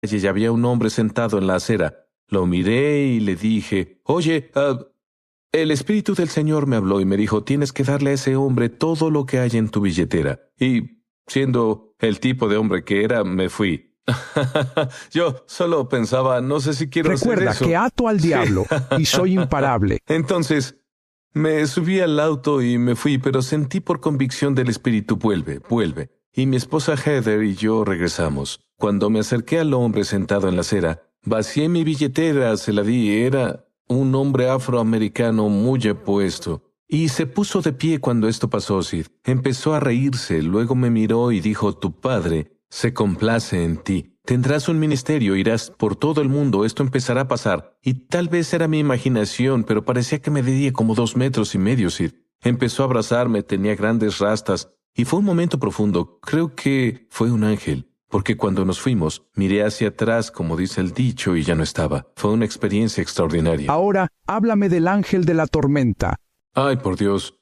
y había un hombre sentado en la acera. Lo miré y le dije, oye, el Espíritu del Señor me habló y me dijo, tienes que darle a ese hombre todo lo que hay en tu billetera. Y, siendo el tipo de hombre que era, me fui. Yo solo pensaba, no sé si quiero hacer Recuerda eso. que ato al diablo y soy imparable. Entonces, me subí al auto y me fui, pero sentí por convicción del Espíritu, vuelve, vuelve. Y mi esposa Heather y yo regresamos. Cuando me acerqué al hombre sentado en la acera, vacié mi billetera, se la di, era un hombre afroamericano muy apuesto. Y se puso de pie cuando esto pasó, Sid. Empezó a reírse, luego me miró y dijo, tu padre se complace en ti. Tendrás un ministerio, irás por todo el mundo, esto empezará a pasar. Y tal vez era mi imaginación, pero parecía que me medía como 2,5 metros, Sid. Empezó a abrazarme, tenía grandes rastas, y fue un momento profundo. Creo que fue un ángel. Porque cuando nos fuimos, miré hacia atrás, como dice el dicho, y ya no estaba. Fue una experiencia extraordinaria. Ahora, háblame del ángel de la tormenta. Ay, por Dios.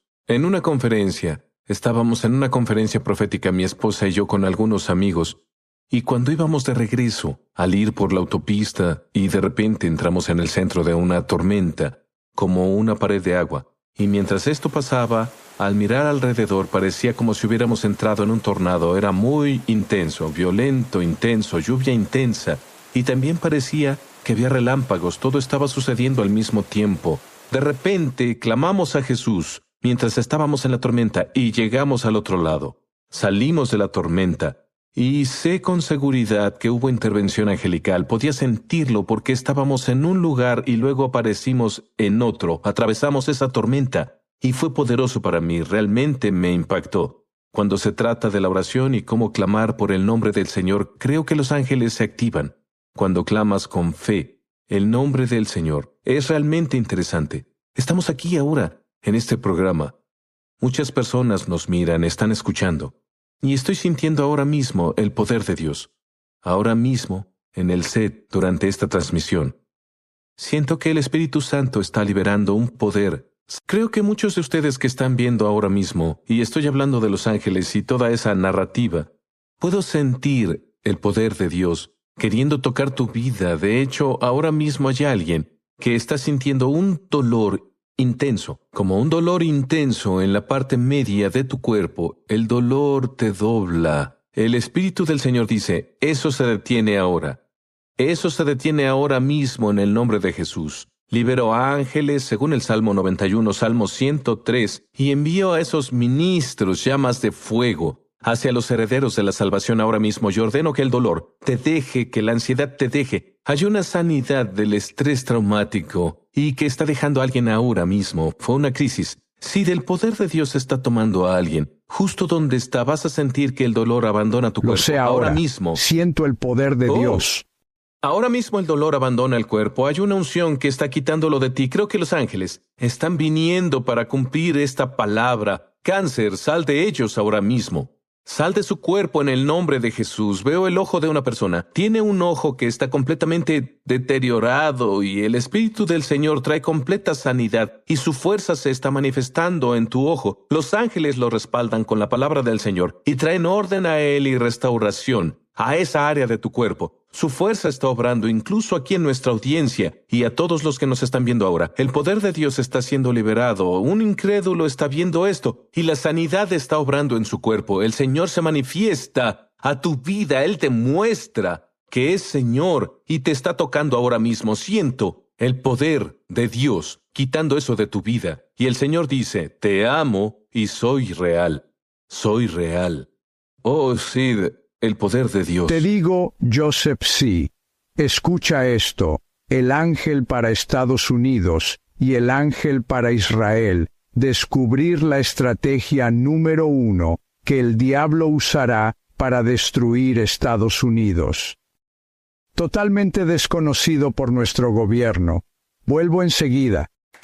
Estábamos en una conferencia profética, mi esposa y yo con algunos amigos. Y cuando íbamos de regreso, al ir por la autopista, y de repente entramos en el centro de una tormenta, como una pared de agua. Y mientras esto pasaba, al mirar alrededor parecía como si hubiéramos entrado en un tornado. Era muy intenso, violento, intenso, lluvia intensa. Y también parecía que había relámpagos, todo estaba sucediendo al mismo tiempo. De repente clamamos a Jesús mientras estábamos en la tormenta y llegamos al otro lado. Salimos de la tormenta y sé con seguridad que hubo intervención angelical. Podía sentirlo porque estábamos en un lugar y luego aparecimos en otro. Atravesamos esa tormenta. Y fue poderoso para mí, realmente me impactó. Cuando se trata de la oración y cómo clamar por el nombre del Señor, creo que los ángeles se activan. Cuando clamas con fe, el nombre del Señor, es realmente interesante. Estamos aquí ahora, en este programa. Muchas personas nos miran, están escuchando. Y estoy sintiendo ahora mismo el poder de Dios. Ahora mismo, en el set, durante esta transmisión. Siento que el Espíritu Santo está liberando un poder. Creo que muchos de ustedes que están viendo ahora mismo, y estoy hablando de los ángeles y toda esa narrativa, puedo sentir el poder de Dios queriendo tocar tu vida. De hecho, ahora mismo hay alguien que está sintiendo un dolor intenso, como un dolor intenso en la parte media de tu cuerpo. El dolor te dobla. El Espíritu del Señor dice, eso se detiene ahora. Eso se detiene ahora mismo en el nombre de Jesús. Libero ángeles, según el Salmo 91, Salmo 103, y envío a esos ministros llamas de fuego hacia los herederos de la salvación ahora mismo. Yo ordeno que el dolor te deje, que la ansiedad te deje. Hay una sanidad del estrés traumático y que está dejando a alguien ahora mismo. Fue una crisis. Si del poder de Dios está tomando a alguien, justo donde está vas a sentir que el dolor abandona tu cuerpo. Lo sé ahora mismo. Siento el poder de Dios. Ahora mismo el dolor abandona el cuerpo. Hay una unción que está quitándolo de ti. Creo que los ángeles están viniendo para cumplir esta palabra. Cáncer, sal de ellos ahora mismo. Sal de su cuerpo en el nombre de Jesús. Veo el ojo de una persona. Tiene un ojo que está completamente deteriorado y el Espíritu del Señor trae completa sanidad y su fuerza se está manifestando en tu ojo. Los ángeles lo respaldan con la palabra del Señor y traen orden a él y restauración a esa área de tu cuerpo. Su fuerza está obrando incluso aquí en nuestra audiencia y a todos los que nos están viendo ahora. El poder de Dios está siendo liberado. Un incrédulo está viendo esto y la sanidad está obrando en su cuerpo. El Señor se manifiesta a tu vida. Él te muestra que es Señor y te está tocando ahora mismo. Siento el poder de Dios quitando eso de tu vida. Y el Señor dice, te amo y soy real. Soy real. Oh, Sid, el poder de Dios. Te digo, Joseph C. Escucha esto. El ángel para Estados Unidos y el ángel para Israel. Descubrir la estrategia número 1 que el diablo usará para destruir Estados Unidos. Totalmente desconocido por nuestro gobierno. Vuelvo enseguida.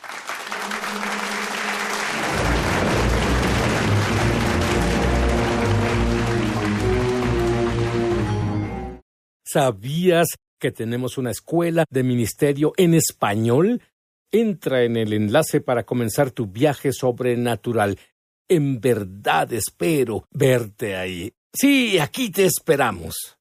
¿Sabías que tenemos una escuela de ministerio en español? Entra en el enlace para comenzar tu viaje sobrenatural. En verdad espero verte ahí. Sí, aquí te esperamos.